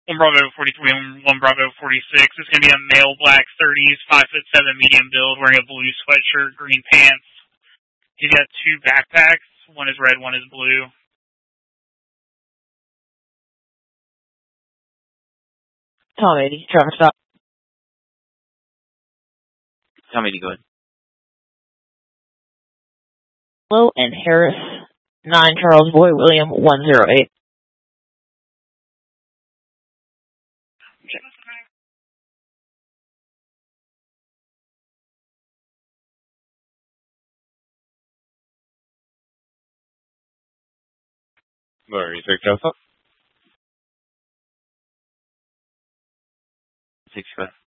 1 Bravo 43 and 1 Bravo 46. It's going to be a male, black 30s, 5'7", medium build, wearing a blue sweatshirt, green pants. He's got 2 backpacks. One is red, one is blue. Tom 80, traffic stop. Tom 80, go ahead. Hello, and Harris 9 Charles Boy William 108. Murray, 6 Alpha. 6, go ahead.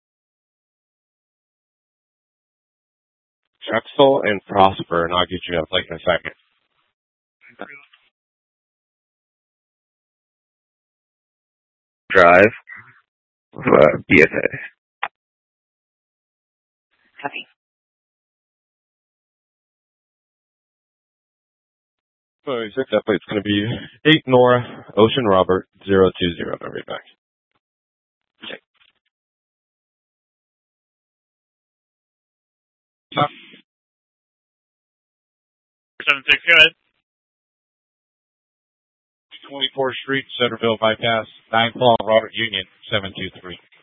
Drexel and Prosper, and I'll get you up like in a second. Drive. BSA. Copy. Murray, 6 Alpha, it's going to be 8 Nora, Ocean Robert, 020, Murray back. Check. Stop. 76, go ahead. 24th Street, Centerville Bypass, 9 Paul Robert Union, 723.